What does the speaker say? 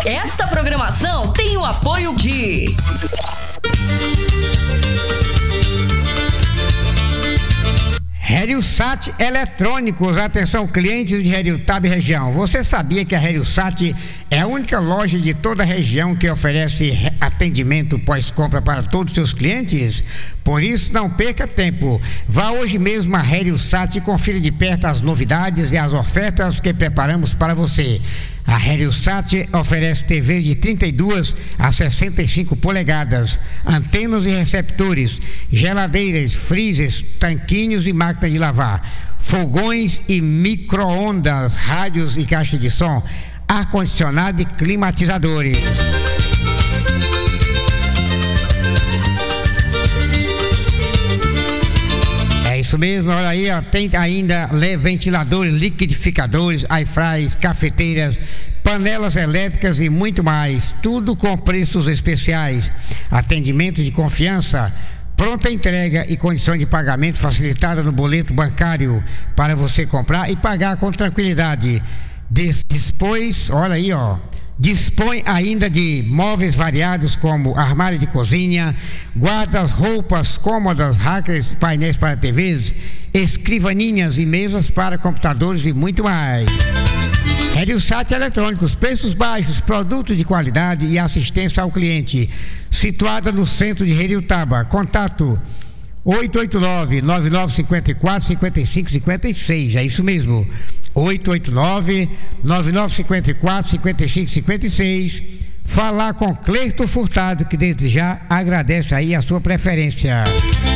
Esta programação tem o apoio de Heliosat Eletrônicos. Atenção, clientes de Heriotaba e região. Você sabia que a Heliosat é a única loja de toda a região que oferece atendimento pós-compra para todos os seus clientes? Por isso, não perca tempo. Vá hoje mesmo a Heliosat e confira de perto as novidades e as ofertas que preparamos para você. A Heliosat oferece TV de 32 a 65 polegadas, antenas e receptores, geladeiras, freezers, tanquinhos e máquina de lavar, fogões e micro-ondas, rádios e caixa de som, ar-condicionado e climatizadores. É isso mesmo, olha aí, ó, tem ainda ventiladores, liquidificadores, airfryers, cafeteiras, panelas elétricas e muito mais, tudo com preços especiais, atendimento de confiança, pronta entrega e condição de pagamento facilitada no boleto bancário para você comprar e pagar com tranquilidade. Dispõe ainda de móveis variados como armário de cozinha, guarda-roupas, cômodas, hackers, painéis para TVs, escrivaninhas e mesas para computadores e muito mais. Heliosat Eletrônicos, preços baixos, produtos de qualidade e assistência ao cliente. Situada no centro de Heriotaba. Contato 889-9954-5556. É isso mesmo. 889-9954-5556. Falar com Cleito Furtado, que desde já agradece aí a sua preferência.